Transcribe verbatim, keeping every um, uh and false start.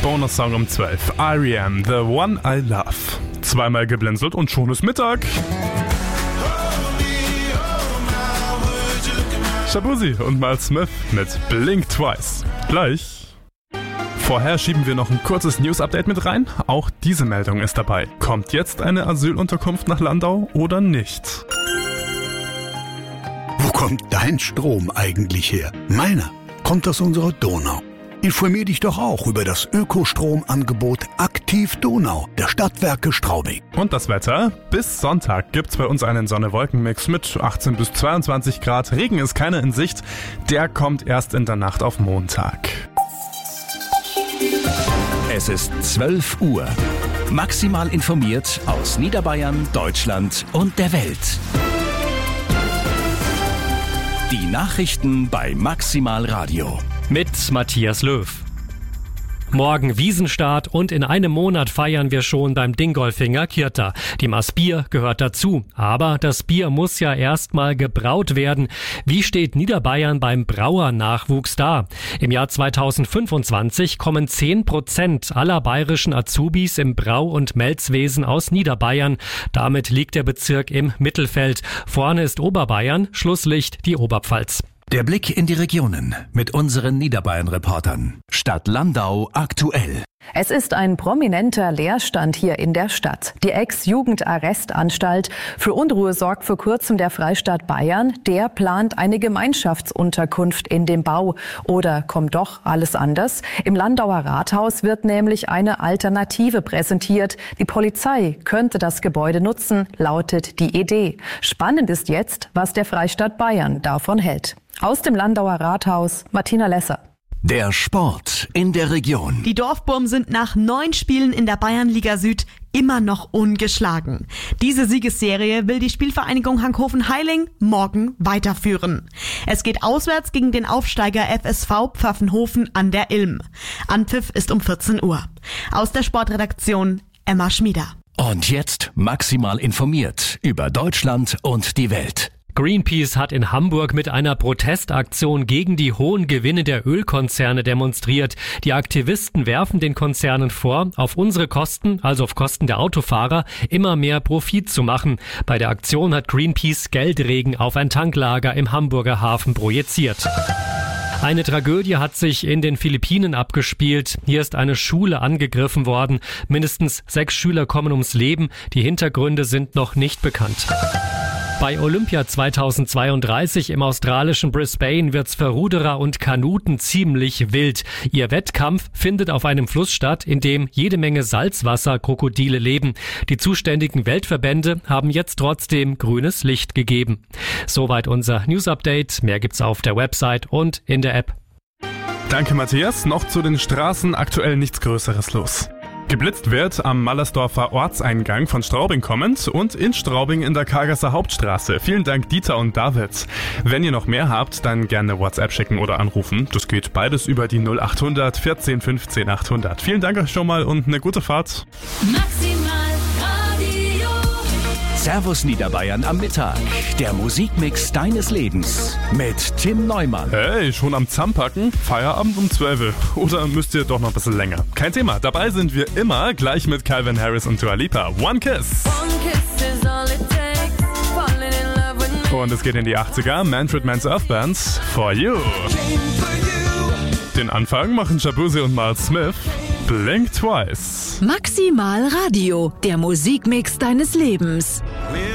Bonus-Song um zwölf. R E M, The One I Love. Zweimal geblinzelt und schon ist Mittag. Shaboozey und Miles Smith mit Blink Twice. Gleich. Vorher schieben wir noch ein kurzes News-Update mit rein. Auch diese Meldung ist dabei. Kommt jetzt eine Asylunterkunft nach Landau oder nicht? Wo kommt dein Strom eigentlich her? Meiner kommt aus unserer Donau. Informier dich doch auch über das Ökostromangebot Aktiv Donau der Stadtwerke Straubing. Und das Wetter? Bis Sonntag gibt's bei uns einen Sonne-Wolken-Mix mit achtzehn bis zweiundzwanzig Grad. Regen ist keiner in Sicht. Der kommt erst in der Nacht auf Montag. Es ist zwölf Uhr. Maximal informiert aus Niederbayern, Deutschland und der Welt. Die Nachrichten bei Maximal Radio. Mit Matthias Löw. Morgen Wiesenstart und in einem Monat feiern wir schon beim Dingolfinger Kirta. Die Maß Bier gehört dazu. Aber das Bier muss ja erstmal gebraut werden. Wie steht Niederbayern beim Brauernachwuchs da? Im Jahr zweitausendfünfundzwanzig kommen zehn Prozent aller bayerischen Azubis im Brau- und Melzwesen aus Niederbayern. Damit liegt der Bezirk im Mittelfeld. Vorne ist Oberbayern, Schlusslicht die Oberpfalz. Der Blick in die Regionen mit unseren Niederbayern-Reportern. Stadt Landau aktuell. Es ist ein prominenter Leerstand hier in der Stadt. Die Ex-Jugendarrestanstalt für Unruhe sorgt vor kurzem der Freistaat Bayern. Der plant eine Gemeinschaftsunterkunft in dem Bau. Oder kommt doch alles anders? Im Landauer Rathaus wird nämlich eine Alternative präsentiert. Die Polizei könnte das Gebäude nutzen, lautet die Idee. Spannend ist jetzt, was der Freistaat Bayern davon hält. Aus dem Landauer Rathaus, Martina Lesser. Der Sport in der Region. Die Dorfburm sind nach neun Spielen in der Bayernliga Süd immer noch ungeschlagen. Diese Siegesserie will die Spielvereinigung Hankhofen-Heiling morgen weiterführen. Es geht auswärts gegen den Aufsteiger F S V Pfaffenhofen an der Ilm. Anpfiff ist um vierzehn Uhr. Aus der Sportredaktion Emma Schmieder. Und jetzt maximal informiert über Deutschland und die Welt. Greenpeace hat in Hamburg mit einer Protestaktion gegen die hohen Gewinne der Ölkonzerne demonstriert. Die Aktivisten werfen den Konzernen vor, auf unsere Kosten, also auf Kosten der Autofahrer, immer mehr Profit zu machen. Bei der Aktion hat Greenpeace Geldregen auf ein Tanklager im Hamburger Hafen projiziert. Eine Tragödie hat sich in den Philippinen abgespielt. Hier ist eine Schule angegriffen worden. Mindestens sechs Schüler kommen ums Leben. Die Hintergründe sind noch nicht bekannt. Bei Olympia zweitausendzweiunddreißig im australischen Brisbane wird's für Ruderer und Kanuten ziemlich wild. Ihr Wettkampf findet auf einem Fluss statt, in dem jede Menge Salzwasserkrokodile leben. Die zuständigen Weltverbände haben jetzt trotzdem grünes Licht gegeben. Soweit unser News-Update. Mehr gibt's auf der Website und in der App. Danke, Matthias. Noch zu den Straßen aktuell nichts Größeres los. Geblitzt wird am Mallersdorfer Ortseingang von Straubing kommend und in Straubing in der Kargasser Hauptstraße. Vielen Dank Dieter und David. Wenn ihr noch mehr habt, dann gerne WhatsApp schicken oder anrufen. Das geht beides über die null achthundert vierzehn fünfzehn achthundert. Vielen Dank euch schon mal und eine gute Fahrt. Maximal Radio. Servus Niederbayern am Mittag. Der Musikmix deines Lebens mit Tim Neumann. Hey, schon am Zampacken? Feierabend um zwölf. Oder müsst ihr doch noch ein bisschen länger? Kein Thema, dabei sind wir immer gleich mit Calvin Harris und Dua Lipa. One Kiss. One kiss is all it takes. Falling in love with me. Und es geht in die achtziger. Manfred Mann's Earth Band. For You. Den Anfang machen Shaboozey und Miles Smith. Blink Twice. Maximal Radio, der Musikmix deines Lebens.